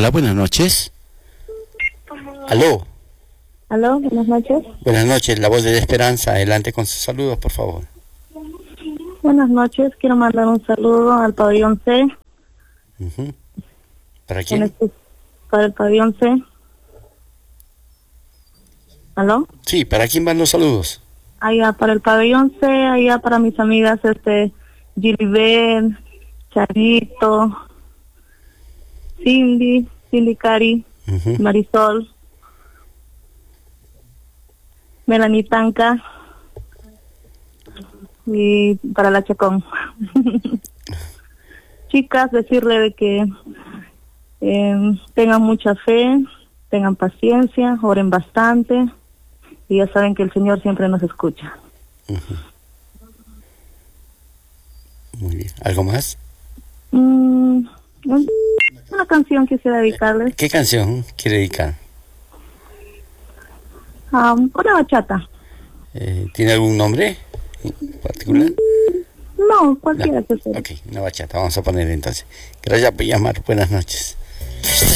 Hola, buenas noches. Aló. Aló, buenas noches. Buenas noches, la voz de la esperanza. Adelante con sus saludos, por favor. Buenas noches, quiero mandar un saludo al pabellón C. Ujú. ¿Para quién? Para el pabellón C. ¿Aló? Sí, ¿para quién van los saludos? Allá para el pabellón C, allá para mis amigas, Gilibert, Charito, Cindy Cari, Ujú. Marisol, Melanie Tanca y para la Chacón. Chicas, decirle de que tengan mucha fe, tengan paciencia, oren bastante y ya saben que el Señor siempre nos escucha. Ujú. Muy bien. ¿Algo más? Una canción quisiera dedicarles. ¿Qué canción quiere dedicar? Una bachata. ¿Tiene algún nombre en particular? No, cualquiera No. que sea. Ok, una bachata. Vamos a poner entonces. Gracias por llamar. Buenas noches.